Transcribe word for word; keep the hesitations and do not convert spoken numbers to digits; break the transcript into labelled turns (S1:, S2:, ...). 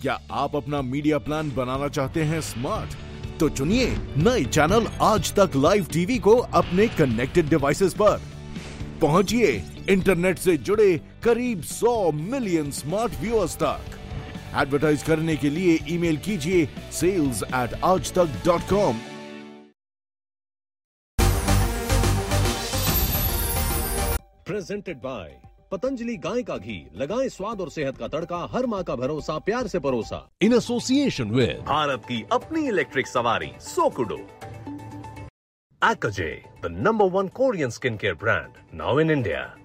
S1: क्या आप अपना मीडिया प्लान बनाना चाहते हैं स्मार्ट? तो चुनिए नए चैनल आज तक लाइव टीवी को अपने कनेक्टेड डिवाइसेस पर। पहुंचिए इंटरनेट से जुड़े करीब सौ मिलियन स्मार्ट व्यूअर्स तक। एडवर्टाइज करने के लिए ईमेल कीजिए सेल्स एट आज तक dot com.
S2: Presented by Patanjali गाय का घी, लगाएं स्वाद और सेहत का तड़का, हर माँ का भरोसा, प्यार से परोसा। इन एसोसिएशन विद भारत की अपनी इलेक्ट्रिक सवारी सोकुडो। Akaje, the number one Korean skincare brand, now in India.